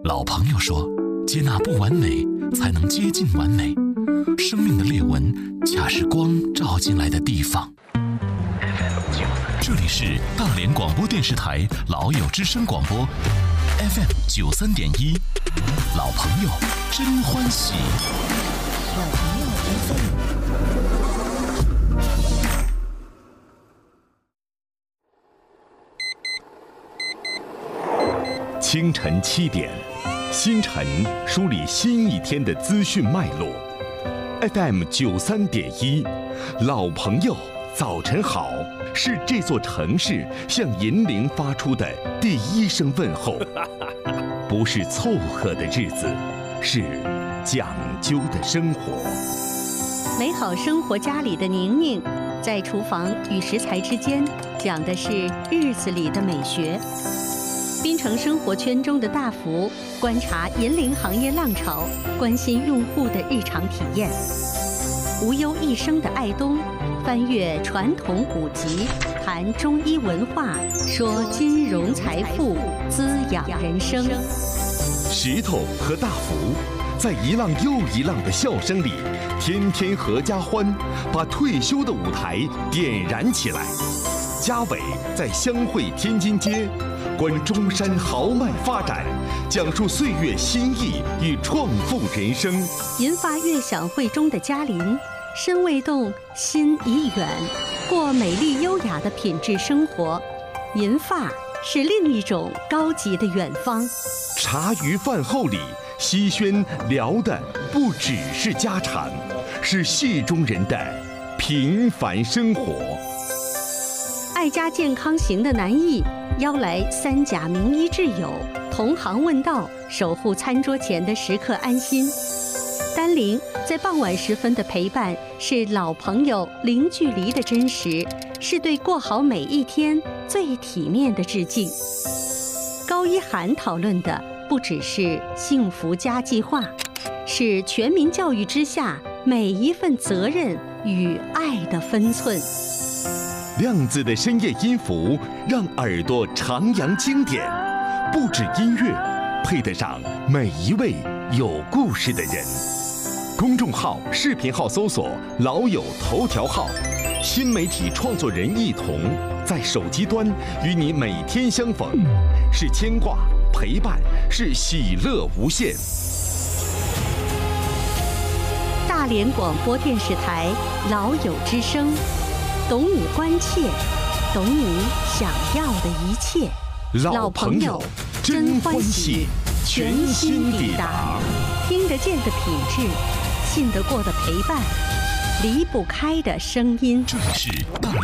老朋友说，接纳不完美，才能接近完美。生命的裂纹，恰是光照进来的地方。这里是大连广播电视台老友之声广播 FM 93.1，老朋友真欢喜。 老朋友 FM。 清晨7点，星辰梳理新一天的资讯脉络。FM 93.1，老朋友早晨好，是这座城市向银铃发出的第一声问候。不是凑合的日子，是讲究的生活。 美好生活家里的宁宁，在厨房与食材之间讲的是日子里的美学。滨城生活圈中的大福，观察银铃行业浪潮，关心用户的日常体验。无忧一生的爱东，翻阅传统古籍，谈中医文化，说金融财富，滋养人生。 石头和大福，在一浪又一浪的笑声里，天天合家欢，把退休的舞台点燃起来。嘉伟在湘汇天津街，观中山豪迈发展，讲述岁月新意与创富人生。 银发悦享会中的嘉林，身未动，心已远，过美丽优雅的品质生活。银发是另一种高级的远方。 茶余饭后里，西轩聊的不只是家常，是戏中人的平凡生活。 爱家健康行的南艺邀来3甲名医挚友，同行问道，守护餐桌前的食客安心。丹玲在傍晚时分的陪伴，是老朋友零距离的真实，是对过好每一天最体面的致敬。高一涵讨论的不只是幸福家计划，是全民教育之下每一份责任与爱的分寸。 亮子的深夜音符，让耳朵徜徉经典。不止音乐，配得上每一位有故事的人。公众号、视频号搜索“老友头条号”，新媒体创作人一同在手机端与你每天相逢，是牵挂、陪伴，是喜乐无限。 大连广播电视台老友之声，懂你关切，懂你想要的一切。 老朋友真欢喜，全新抵达。 听得见的品质，信得过的陪伴，离不开的声音。 这里是大连